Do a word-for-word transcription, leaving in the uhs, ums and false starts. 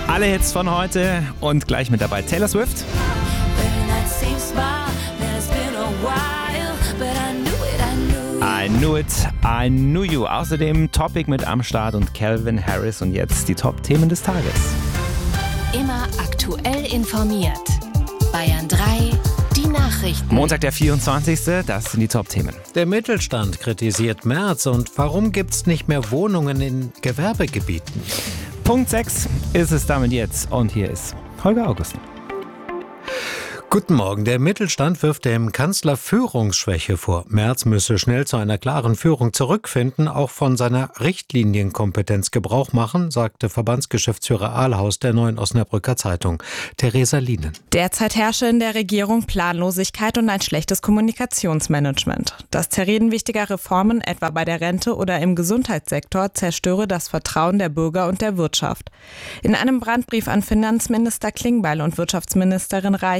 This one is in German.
Alle Hits von heute und gleich mit dabei Taylor Swift. I knew it, I knew you. Außerdem Topic mit am Start und Calvin Harris. Und jetzt die Top-Themen des Tages. Immer aktuell informiert. Bayern drei, die Nachrichten. Montag, der vierundzwanzigste Das sind die Top-Themen. Der Mittelstand kritisiert Merz. Und warum gibt's nicht mehr Wohnungen in Gewerbegebieten? Punkt sechs ist es damit jetzt. Und hier ist Holger August. Guten Morgen. Der Mittelstand wirft dem Kanzler Führungsschwäche vor. Merz müsse schnell zu einer klaren Führung zurückfinden, auch von seiner Richtlinienkompetenz Gebrauch machen, sagte Verbandsgeschäftsführer Ahlhaus der Neuen Osnabrücker Zeitung. Theresa Lienen. Derzeit herrsche in der Regierung Planlosigkeit und ein schlechtes Kommunikationsmanagement. Das Zerreden wichtiger Reformen, etwa bei der Rente oder im Gesundheitssektor, zerstöre das Vertrauen der Bürger und der Wirtschaft. In einem Brandbrief an Finanzminister Klingbeil und Wirtschaftsministerin Reich